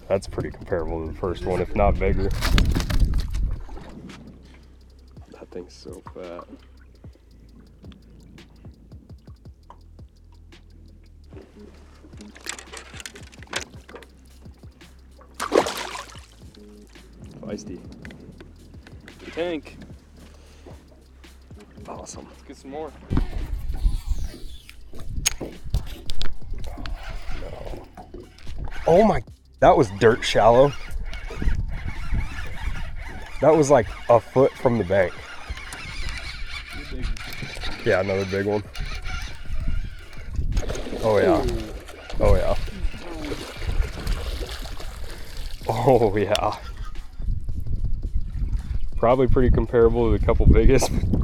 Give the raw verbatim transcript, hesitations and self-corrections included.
That's pretty comparable to the first one, if not bigger. That thing's so fat. Feisty. Tank. Awesome. Let's get some more. No. Oh my, that was dirt shallow. That was like a foot from the bank. Yeah, another big one. Oh yeah. Oh yeah. Oh yeah. Probably pretty comparable to the couple biggest.